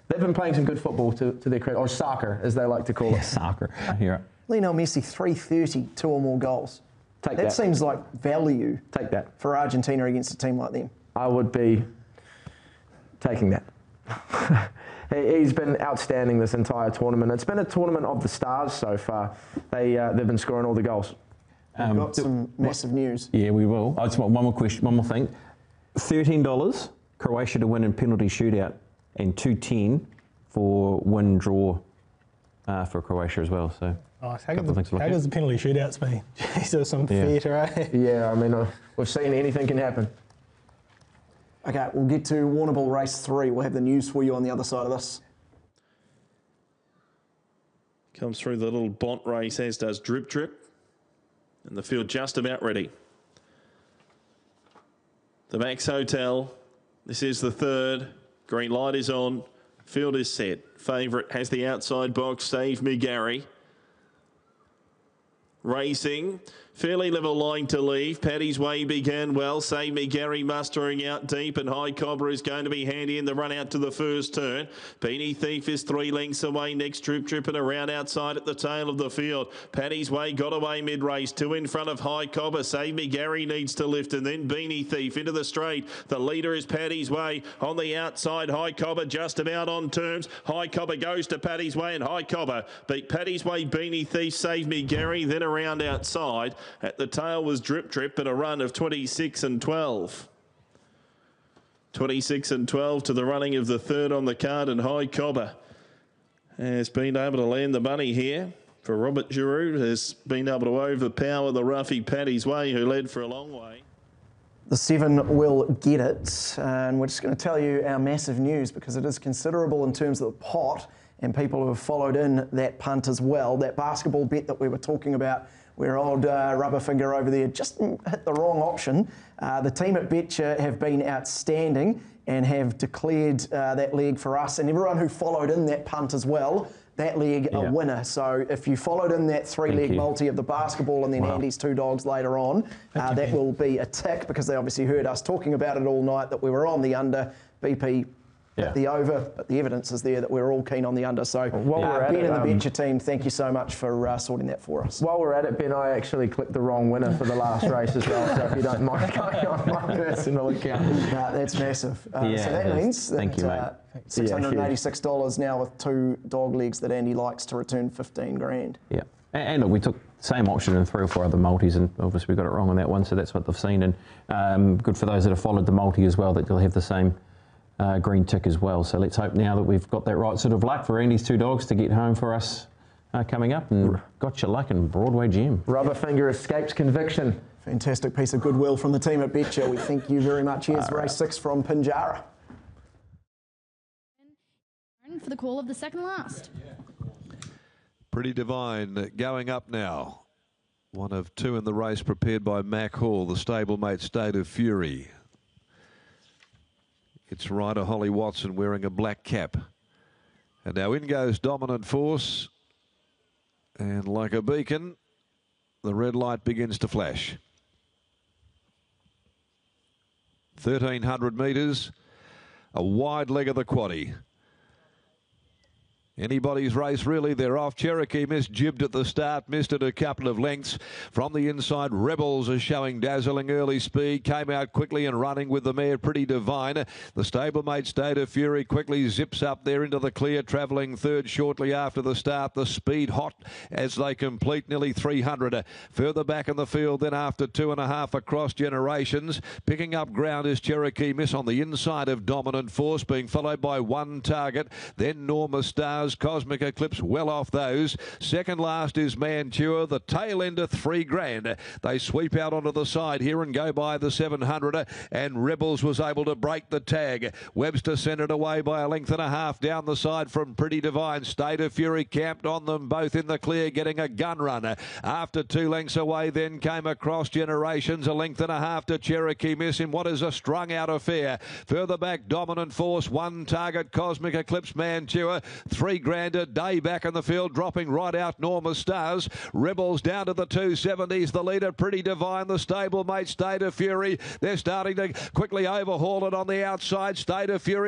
They've been playing some good football to their credit, or soccer, as they like to call it. Soccer. Yeah. Lionel Messi, 330, 2 or more goals. Take that. That seems like value. Take that. For Argentina against a team like them. I would be taking that. He's been outstanding this entire tournament. It's been a tournament of the stars so far. They've been scoring all the goals. We've got some massive news. Yeah, we will. I just want one more question, one more thing. $13, Croatia to win in penalty shootout, and $2.10 for win draw for Croatia as well. So, nice. How does the penalty shootouts be? Jesus, some theatre, eh? Yeah, I mean, we've seen anything can happen. Okay, we'll get to Warrnambool Race 3. We'll have the news for you on the other side of this. Comes through the little Bont race, as does Drip Drip. And the field just about ready. The Max Hotel. This is the third. Green light is on. Field is set. Favourite has the outside box. Save Me Gary. Racing. Fairly level line to leave. Paddy's Way began well. Save Me Gary mustering out deep, and High Cobra is going to be handy in the run out to the first turn. Beanie Thief is 3 lengths away. Next Troop Trip and around outside at the tail of the field. Paddy's Way got away mid-race. 2 in front of High Cobra. Save Me Gary needs to lift, and then Beanie Thief into the straight. The leader is Paddy's Way. On the outside, High Cobra just about on terms. High Cobra goes to Paddy's Way, and High Cobra beat Paddy's Way, Beanie Thief, Save Me Gary, then around outside. At the tail was Drip Drip and a run of 26 and 12. 26 and 12 to the running of the third on the card, and High Cobber has been able to land the money here for Robert Giroux, has been able to overpower the roughie Paddy's Way, who led for a long way. The 7 will get it, and we're just going to tell you our massive news because it is considerable in terms of the pot, and people who have followed in that punt as well. That basketball bet that we were talking about, where old rubber finger over there just hit the wrong option. The team at Betcha have been outstanding and have declared that leg for us, and everyone who followed in that punt as well, that leg a winner. So if you followed in that 3-leg multi of the basketball and then Andy's 2 dogs later on, that will be a tick, because they obviously heard us talking about it all night, that we were on the under. BP the over, but the evidence is there that we're all keen on the under. So Ben and the Betcha team, thank you so much for sorting that for us. While we're at it, Ben, I actually clicked the wrong winner for the last race as well, so if you don't mind going on my personal account. That's massive. So that means that $686 now with 2 dog legs that Andy likes to return 15 grand. Yeah, and look, we took the same option in 3 or 4 other multis, and obviously we got it wrong on that one, so that's what they've seen. And good for those that have followed the multi as well, that you'll have the same green tick as well. So let's hope now that we've got that right sort of luck for Andy's 2 dogs to get home for us coming up, and got your luck in Broadway Gym. Rubber finger escapes conviction. Fantastic piece of goodwill from the team at Betcha. We thank you very much. Here's race 6 from Pinjarra. For the call of the second last. Pretty Divine going up now. 1 of 2 in the race, prepared by Mac Hall, the stablemate State of Fury. It's rider Holly Watson wearing a black cap. And now in goes Dominant Force. And like a beacon, the red light begins to flash. 1,300 metres, a wide leg of the quaddie. Anybody's race, really. They're off. Cherokee Miss jibbed at the start, missed it a couple of lengths. From the inside, Rebels are showing dazzling early speed. Came out quickly and running with the mare Pretty Divine. The stablemate State of Fury quickly zips up there into the clear, travelling third shortly after the start. The speed hot as they complete nearly 300. Further back in the field, then after 2.5 across Generations. Picking up ground is Cherokee Miss on the inside of Dominant Force, being followed by One Target. Then Norma Stars. Cosmic Eclipse well off those. Second last is Mantua. The tail end of 3 grand. They sweep out onto the side here and go by the 700, and Rebels was able to break the tag. Webster sent it away by 1.5 lengths down the side from Pretty Divine. State of Fury camped on them both in the clear, getting a gun run. After 2 lengths away then came across Generations, 1.5 lengths to Cherokee Miss in what is a strung out affair. Further back Dominant Force, One Target, Cosmic Eclipse, Mantua. 3 grand a day back in the field, dropping right out Norma Stars. Rebels down to the 270s. The leader Pretty Divine, the stablemate State of Fury. They're starting to quickly overhaul it on the outside. State of Fury